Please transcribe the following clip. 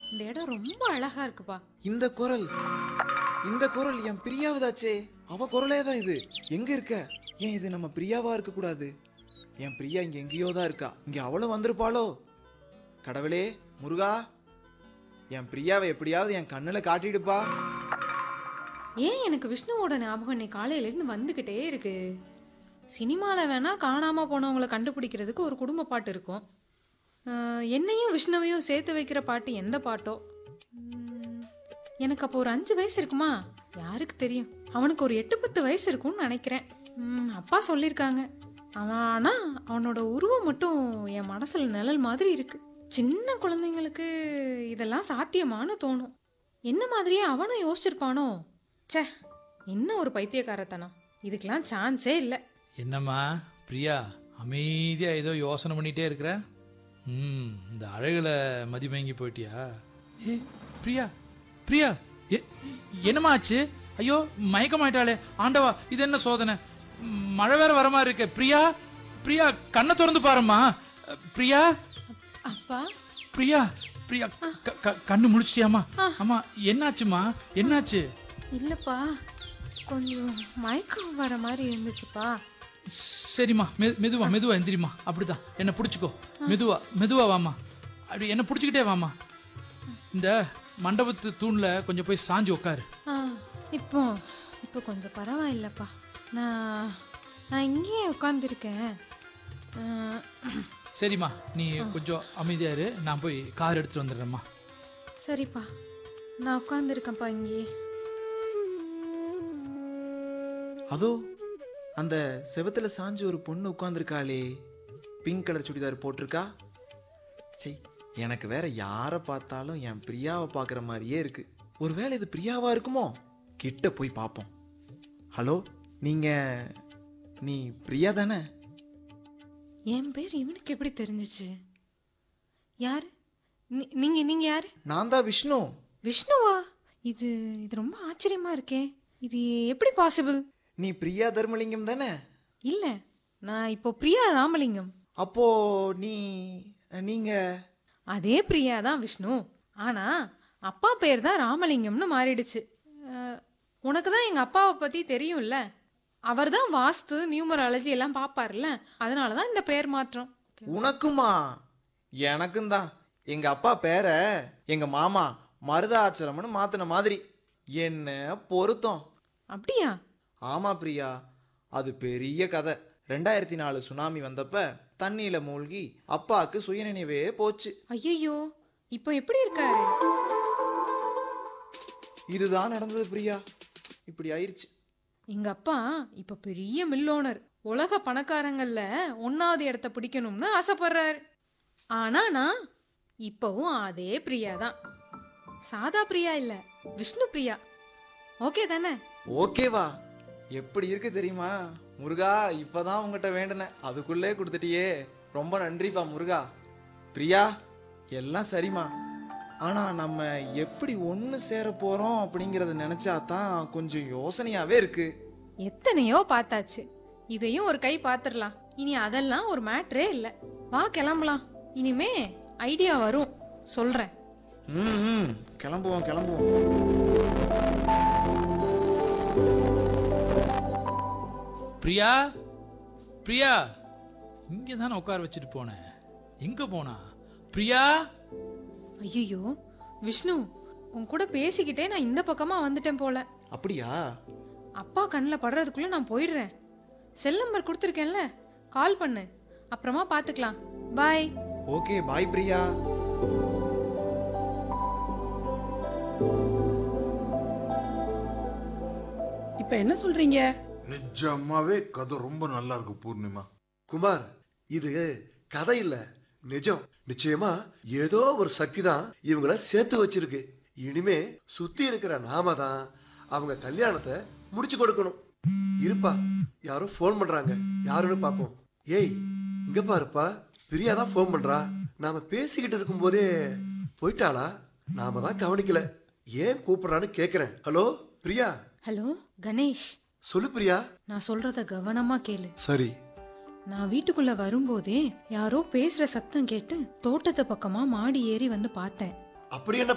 இந்த இடம் ரொம்ப அழகா இருக்குப்பா. இந்த குரல் இந்த குரல் என் பிரியாவதாச்சே. அவ குரலே தான் இது. எங்க இருக்க? ஏன் இது நம்ம பிரியாவா இருக்க கூடாது? என் பிரியா இங்க எங்கேயோ தான் இருக்கா. இங்க அவளும் வந்திருப்பாளோ? கடவுளே, முருகா, என் பிரியாவை எப்படியாவது என் கண்ணுல காட்டிடுப்பா. ஏன் எனக்கு விஷ்ணுவோட ஞாபகம் இன்னைக்கு காலையிலேருந்து வந்துக்கிட்டே இருக்கு. சினிமாவில் வேணா காணாமல் போனவங்களை கண்டுபிடிக்கிறதுக்கு ஒரு குடும்ப பாட்டு இருக்கும். என்னையும் விஷ்ணுவையும் சேர்த்து வைக்கிற பாட்டு எந்த பாட்டோ? எனக்கு அப்போ ஒரு 5 வயசு இருக்குமா? யாருக்கு தெரியும். அவனுக்கு ஒரு 8-10 வயசு இருக்கும்னு நினைக்கிறேன். அப்பா சொல்லியிருக்காங்க. ஆனால் அவனோட உருவம் மட்டும் என் மனசில் நிழல் மாதிரி இருக்கு. சின்ன குழந்தைங்களுக்கு இதெல்லாம் சாத்தியமானு தோணும். என்ன மாதிரியே அவனும் யோசிச்சிருப்பானோ? சே, இன்னும் ஒரு பைத்தியக்காரத்தனம். இதுக்கெல்லாம் சான்ஸே இல்லை. என்னம்மா பிரியா, அமைதியா ஏதோ யோசனை பண்ணிட்டே இருக்கிற? இந்த அழகுல மதிமயங்கி போயிட்டியா? ஏ பிரியா, பிரியா, என்னம்மா ஆச்சு? ஐயோ, மயக்கமாயிட்டாளே ஆண்டவா, இது என்ன சோதனை? மழை வேற வர மாதிரி இருக்க. பிரியா, பிரியா, கண்ணை திறந்து பாரும்மா. பிரியா, அப்பா, பிரியா, பிரியா, கண்ணு முழிச்சிட்டியாமா? ஆமா, என்னாச்சுமா? என்னாச்சு? இல்லப்பா, கொஞ்சம் மயக்கம் வர மாதிரி இருந்துச்சுப்பா. சரிம்மா, மெதுவா மெதுவா எந்திரிமா. அப்படிதான், என்ன பிடிச்சிக்கோ. மெதுவா மெதுவா வாமா. அப்படி என்ன பிடிச்சிக்கிட்டே வாமா. இந்த மண்டபத்து தூண்ல கொஞ்சம் போய் சாஞ்சு உட்காரு. இப்போ இப்போ கொஞ்சம் பரவாயில்லப்பா. நான் இங்கேயே உட்காந்துருக்கேன். சரிம்மா, நீ கொஞ்சம் அமைதியா இரு. நான் போய் கார் எடுத்துட்டு வந்துடுறேம்மா. சரிப்பா, நான் உட்காந்துருக்கேன்ப்பா இங்கேயே. அதோ அந்த செவத்துல சாஞ்சு ஒரு பொண்ணு உட்கார்ந்துருக்காளே. பிங்க் கலர் சுடிதார் போட்டிருக்கா. சரி, எனக்கு வேற யாரை பார்த்தாலும் என் பிரியாவை பார்க்குற மாதிரியே இருக்கு. ஒருவேளை இது பிரியாவா இருக்குமோ? கிட்ட போய் பார்ப்போம். ஹலோ, நீ பிரியா தானே? என் பேர் இவனுக்கு எப்படி தெரிஞ்சிச்சு? யாரு நீங்க யாரு? நான் தான் விஷ்ணு. விஷ்ணுவா? இது ரொம்ப ஆச்சரியமா இருக்கே. இது எப்படி பாசிபிள்? நீ பிரியா தர்மலிங்கம் தானே? இல்ல, நான் இப்போ பிரியா ராமலிங்கம். அப்போ நீங்க அதே பிரியா தான் விஷ்ணு. ஆனா அப்பா பேர் தான் ராமலிங்கம்னு மாறிடுச்சு. உனக்கு தான் எங்க அப்பாவை பத்தி தெரியும்ல. அவர் தான் வாஸ்து நியூமராலஜி எல்லாம் பாப்பார்ல. அதனால தான் இந்த பேர் மாற்றம். உனக்குமா? எனக்கும் தான். எங்க அப்பா பேரை எங்க மாமா மருதாச்சலம்னு மாத்தின மாதிரி. என்ன பொருத்தம். அப்படியா? ஆமா பிரியா, அது பெரிய கதை. 2004 சுனாமி வந்தப்ப தண்ணியில மூழ்கி அப்பாவுக்கு சுயநினைவே போச்சு. ஐயோ, இப்போ எப்படி இருக்காரு? இதுதான் நடந்தது பிரியா. இப்படி ஆயிடுச்சு. எங்க அப்பா இப்ப பெரிய மில் ஓனர். உலக பணக்காரங்கள்ல 1வது இடத்த பிடிக்கணும்னு ஆசைப்படுறாரு. ஆனா நான் இப்பவும் அதே பிரியா தான். சாதா பிரியா இல்ல, விஷ்ணு பிரியா. ஓகே தானே? ஓகேவா? எப்படி இருக்கு தெரியுமா முருகா? இப்பதான் உங்ககிட்ட வேண்டினேன், அதுக்குள்ளே கொடுத்துட்டியே. ரொம்ப நன்றிப்பா முருகா. பிரியா, எல்லாம் சரிம்மா. ஆனா நம்ம எப்படி ஒன்று சேர போறோம் அப்படிங்கறத நினைச்சா தான் கொஞ்சம் யோசனையாவே இருக்கு. எத்தனையோ பார்த்தாச்சு, இதையும் ஒரு கை பார்த்துடலாம். இனி அதெல்லாம் ஒரு மேட்ரே இல்லை. வா கிளம்பலாம். இனிமே ஐடியா வரும், சொல்றேன். கிளம்புவோம் கிளம்புவோம். பிரியா, பிரியா, இங்கே தானே உட்கார வச்சுட்டு போனேன். எங்க போனா பிரியா? ஐயோ விஷ்ணு, உன் கூட பேசிக்கிட்டே நான் இந்த பக்கமா வந்துட்டேன் போல. அப்படியா? அப்பா கண்ணில் படுறதுக்குள்ள நான் போயிடுறேன். செல் நம்பர் கொடுத்துருக்கேன்ல, கால் பண்ணு. அப்புறமா பார்த்துக்கலாம். பாய். ஓகே, பாய் பிரியா. இப்ப என்ன சொல்றீங்க? நிஜமாவே கதை ரொம்ப நல்லா இருக்கு பூர்ணிமா. குமார், இது கதை இல்ல, நிஜம். நிச்சயமா ஏதோ ஒரு சக்தி தான் இவங்கள சேர்த்து வச்சிருக்கு. இனிமே சுத்தி இருக்கிற நாம தான் அவங்க கல்யாணத்தை முடிச்சு கொடுக்கணும். இருப்பா, யாரோ போன் பண்றாங்க. யாருன்னு பாப்போம். ஏய், இங்க பாருப்பா, பிரியா தான் போன் பண்றா. நாம பேசிக்கிட்டு இருக்கும் போதே போயிட்டாளா? நாம தான் கவனிக்கல. ஏன் கூப்பிடுறான்னு கேக்குறேன். ஹலோ பிரியா. ஹலோ கணேஷ். சொல்லு பிரியா. நான் சொல்றத கவனமா கேளு. சரி. நான் வீட்டுக்குள்ள வரும்போதே யாரோ பேசுற சத்தம் கேட்டு தோட்டத்து பக்கமா மாடி ஏறி வந்து பார்த்தேன். அப்படி என்ன